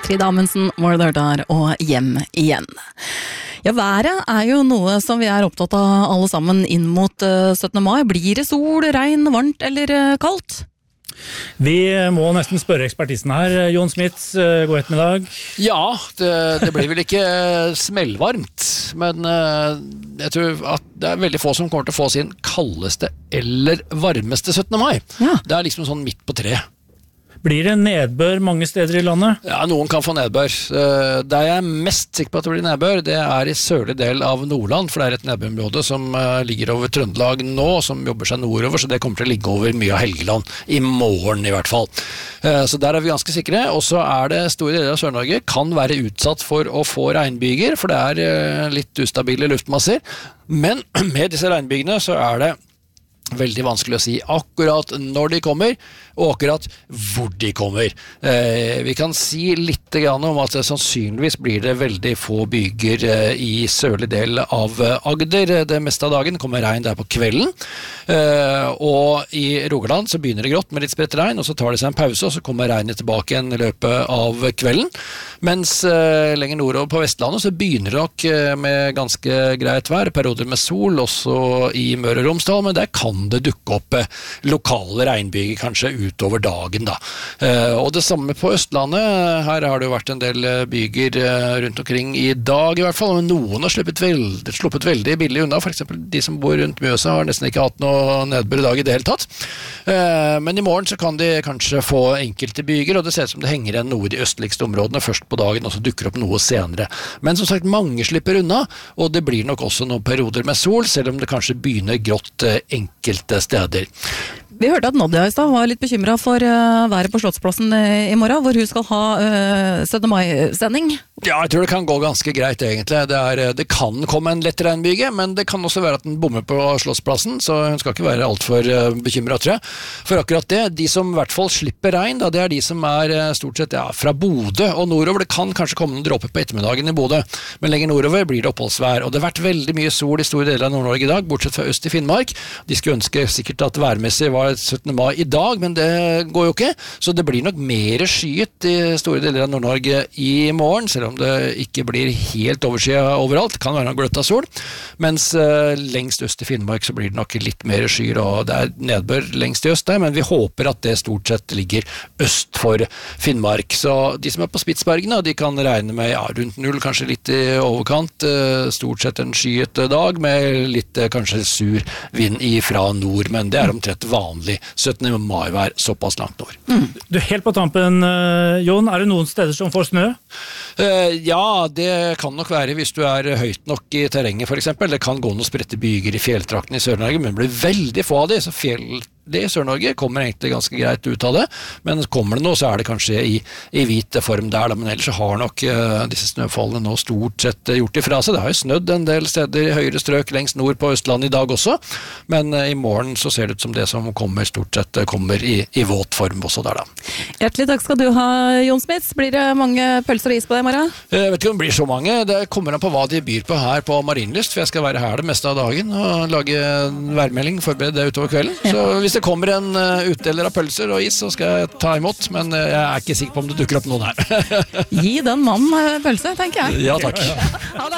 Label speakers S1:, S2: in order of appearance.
S1: Sigrid Amundsen, Mordor der og hjem igjen. Ja, været jo noe som vi opptatt av alle sammen inn mot 17. mai. Blir det sol, regn, varmt eller kaldt?
S2: Vi må nesten spørre ekspertisen her. Jon Smits, god ettermiddag.
S3: Ja, det blir vel ikke smellvarmt, men jeg tror at det veldig få som kommer til å få sin kaldeste eller varmeste 17. mai.
S1: Ja.
S3: Det liksom sånn midt på treet.
S2: Blir det nedbør mange steder i landet?
S3: Ja, noen kan få nedbør. Der jeg mest sikker på at det blir nedbør, det i sørlig del av Nordland, for det et nedbørområde som ligger over Trøndelag nå, som jobber seg nordover, så det kommer til å ligge over mye av Helgeland, i morgen i hvert fall. Så der vi ganske sikre, og så det store deler av Sør-Norge kan være utsatt for å få regnbyger, for det litt ustabile luftmasser, men med disse regnbygene så det veldig vanskelig å si akkurat når de kommer, og akkurat hvor de kommer. Vi kan si litt grann om at sannsynligvis blir det veldig få byger i sørlig del av Agder. Det meste av dagen kommer regn der på kvelden, og i Rogaland så begynner det grått med litt spredt regn, og så tar det seg en pause, og så kommer regnet tilbake igjen i løpet av kvelden. Mens lenger nordover på Vestlandet så begynner det nok med ganske greit vær, perioder med sol, også i Møre og Romsdal, men der kan det dukke opp lokale regnbyger kanskje utover dagen da. Og det samme på Østlandet. Her har det jo vært en del byger rundt omkring i dag i hvert fall, men noen har sluppet veldig billig unna. For eksempel de som bor rundt Mjøsa har nesten ikke hatt noe nedbør i dag i det hele tatt. Men i morgen så kan de kanskje få enkelte byger, og det ser ut som det henger igjen noe i de østligste områdene først på dagen, og så dukker opp noe senere. Men som sagt, mange slipper unna, og det blir nok også noen perioder med sol, selv om det kanskje begynner grått enkelte steder.
S1: Vi hørte at Nadia i stad var litt bekymret for været på Slottsplassen i morgen, hvor hun skal ha 17. mai-sending.
S3: Ja, jeg tror det kan gå ganske greit egentlig. Det kan komme en lett regnbyge, men det kan også være at den bommer på Slottsplassen, så hun skal ikke være alt for bekymret, tror jeg. For akkurat det, de som i hvert fall slipper regn, da, det de som stort sett fra Bodø og nordover. Det kan kanskje komme noen dråper på ettermiddagen i Bodø, men lenger nordover blir det oppholdsvær. Og det har vært veldig mye sol i store deler av Nord-Norge i dag, bortsett fra øst i Finnmark. De skulle ønske sikkert at værmessig var 17. mai i dag, men det går jo ikke. Så det blir nok mer skyet i store deler av Nord-Norge i morgen, selv om det ikke blir helt overskyet overalt. Det kan være noe gløtt av sol, mens lengst øst i Finnmark så blir det nok litt mer skyer, og det nedbør lengst i øst der, men vi håper at det stort sett ligger øst for Finnmark. Så de som på Spitsbergene, de kan regne med rundt 0, kanskje litt i overkant, stort sett en skyet dag, med litt kanskje sur vind fra nord, men det omtrent vanlig 17. mai-vær såpass langt nord.
S2: Du, helt på tampen, Jon, det noen steder som får snø?
S3: Ja, det kan nok være hvis du høyt nok i terrenget for eksempel. Det kan gå noen spredte byger i fjelltrakten i Sør-Norge, men det blir veldig få av det, så det i Sør-Norge kommer egentlig ganske greit ut av det, men kommer det nå, så det kanskje i hvit form der, men ellers så har nok disse snøfallene nå stort sett gjort ifra seg. Det har jo snødd en del steder i høyere strøk lengst nord på Østlandet i dag også, men i morgen så ser det ut som det som kommer stort sett kommer i våt form også der da.
S1: Hjertelig takk skal du ha, Jon Smits. Blir det mange pølser og is på deg i morgen?
S3: Jeg vet ikke om det blir så mange. Det kommer an på hva de byr på her på Marienlyst, for jeg skal være her det meste av dagen og lage værmelding, forberede det utover kvelden. Så hvis det kommer en utdeler av pølser og is, så skal jeg ta imot, men jeg ikke sikker på om det dukker opp noen her.
S1: Gi den mannen pølse, tenker jeg.
S3: Ja, takk.
S1: Ha det.